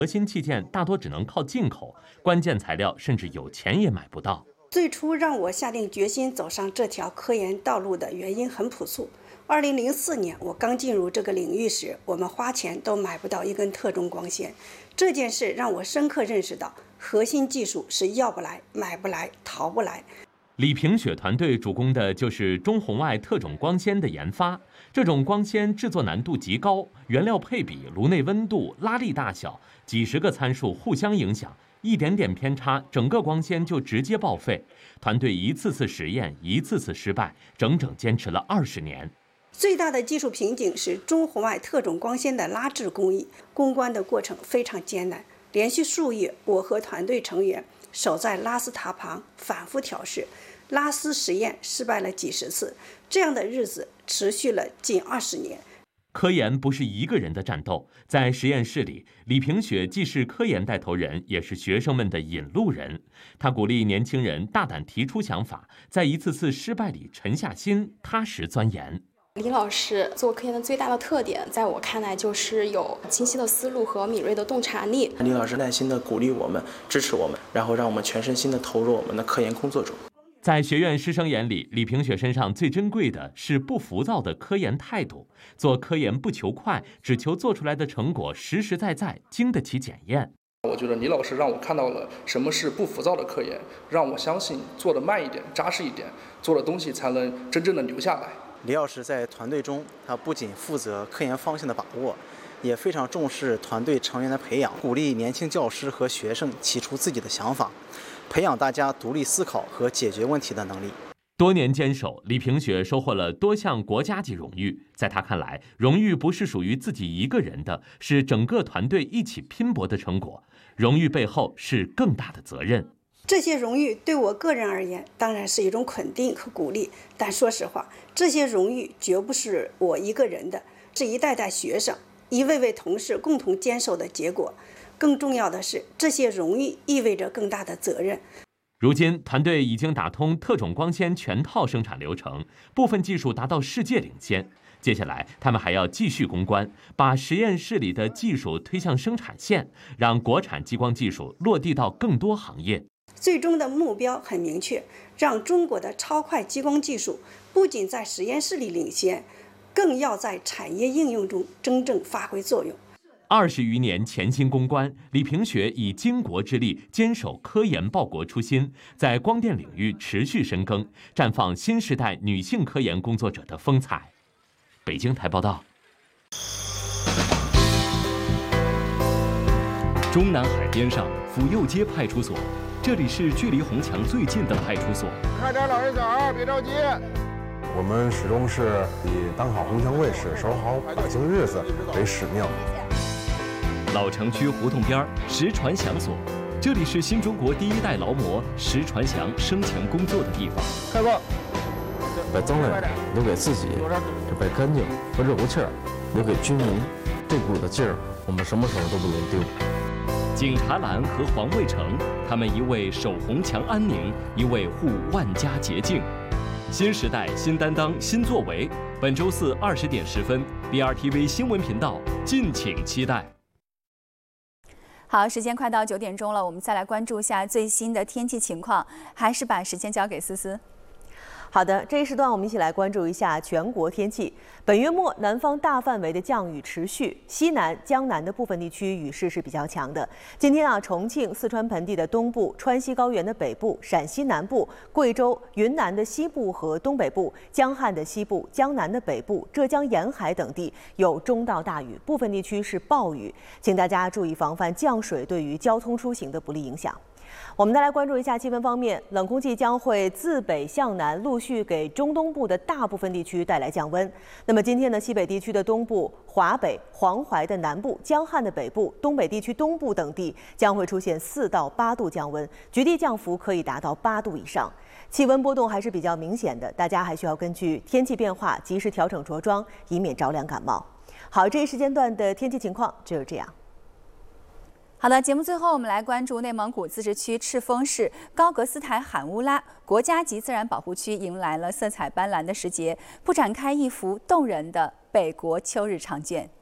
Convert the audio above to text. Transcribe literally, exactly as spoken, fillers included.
核心器件大多只能靠进口，关键材料甚至有钱也买不到。 最初让我下定决心走上这条科研道路的原因很朴素。二零零四年我刚进入这个领域时，我们花钱都买不到一根特种光纤。这件事让我深刻认识到，核心技术是要不来、买不来、淘不来。 李平雪团队主攻的就是中红外特种光纤的研发。这种光纤制作难度极高，原料配比、炉内温度、拉力大小几十个参数互相影响，一点点偏差，整个光纤就直接报废。团队一次次实验，一次次失败，整整坚持了二十年。 最大的技术瓶颈是中红外特种光纤的拉制工艺，攻关的过程非常艰难。连续数月，我和团队成员守在拉丝塔旁反复调试，拉丝实验失败了几十次，这样的日子持续了近二十年。 科研不是一个人的战斗，在实验室里，李平雪既是科研带头人，也是学生们的引路人。他鼓励年轻人大胆提出想法，在一次次失败里沉下心，踏实钻研。 李老师做科研的最大的特点，在我看来就是有清晰的思路和敏锐的洞察力。 李老师耐心地鼓励我们，支持我们，然后让我们全身心地投入我们的科研工作中。 在学院师生眼里，李平雪身上最珍贵的是不浮躁的科研态度。做科研不求快，只求做出来的成果实实在在，经得起检验。 我觉得李老师让我看到了什么是不浮躁的科研，让我相信做得慢一点、扎实一点，做的东西才能真正的留下来。 李老师在团队中，他不仅负责科研方向的把握，也非常重视团队成员的培养，鼓励年轻教师和学生提出自己的想法，培养大家独立思考和解决问题的能力。 多年坚守，李平雪收获了多项国家级荣誉。在他看来，荣誉不是属于自己一个人的，是整个团队一起拼搏的成果。荣誉背后是更大的责任。 这些荣誉对我个人而言，当然是一种肯定和鼓励。但说实话，这些荣誉绝不是我一个人的，是一代代学生、一位位同事共同坚守的结果。更重要的是，这些荣誉意味着更大的责任。 如今，团队已经打通特种光纤全套生产流程，部分技术达到世界领先。接下来，他们还要继续攻关，把实验室里的技术推向生产线，让国产激光技术落地到更多行业。 最终的目标很明确，让中国的超快激光技术不仅在实验室里领先，更要在产业应用中真正发挥作用。 二十余年潜心攻关，李平雪以巾帼之力坚守科研报国初心，在光电领域持续深耕，绽放新时代女性科研工作者的风采。北京台报道。 中南海边上府右街派出所，这里是距离红墙最近的派出所。 快点，老爷子儿，别着急。 我们始终是以当好红墙卫士、守好百姓日子为使命。 老城区胡同边石传祥所，这里是新中国第一代劳模石传祥生前工作的地方。 开工。 把脏来留给自己，把干净和热乎气儿留给军民，这股子劲儿我们什么时候都不能丢。 警察栏和黄卫成，他们一位守红墙安宁，一位护万家洁净。新时代新担当新作为，本周四二十点十分 ，B R T V 新闻频道敬请期待。 好，时间快到九点钟了，我们再来关注一下最新的天气情况，还是把时间交给思思。 好的，这一时段我们一起来关注一下全国天气。本月末，南方大范围的降雨持续，西南、江南的部分地区雨势是比较强的。今天啊，重庆、四川盆地的东部、川西高原的北部、陕西南部、贵州、云南的西部和东北部、江汉的西部、江南的北部、浙江沿海等地有中到大雨，部分地区是暴雨，请大家注意防范降水对于交通出行的不利影响。我们再来关注一下气温方面，冷空气将会自北向南陆续给中东部的大部分地区带来降温。那么今天呢，西北地区的东部、华北、黄淮的南部、江汉的北部、东北地区东部等地将会出现四到八度降温，局地降幅可以达到八度以上。气温波动还是比较明显的，大家还需要根据天气变化及时调整着装，以免着凉感冒。好，这一时间段的天气情况就是这样。 好的，节目最后我们来关注内蒙古自治区赤峰市高格斯台罕乌拉国家级自然保护区迎来了色彩斑斓的时节，不展开一幅动人的北国秋日长卷。